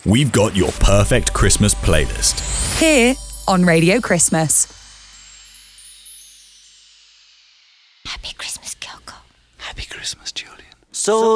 we've got your perfect Christmas playlist. Here on Radio Christmas. Happy Christmas, Kyoko. Happy Christmas, Julian. So